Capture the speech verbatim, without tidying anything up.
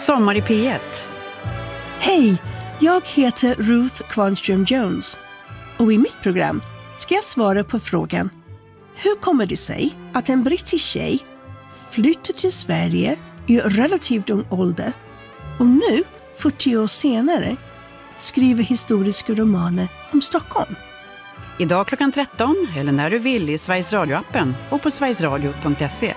Sommar i P ett. Hej, jag heter Ruth Kvarnström Jones och i mitt program ska jag svara på frågan: hur kommer det sig att en brittisk tjej flyttar till Sverige i relativt ung ålder och nu, fyrtio år senare, skriver historiska romaner om Stockholm? Idag klockan tretton eller när du vill i Sveriges Radio-appen och på sverigesradio punkt se.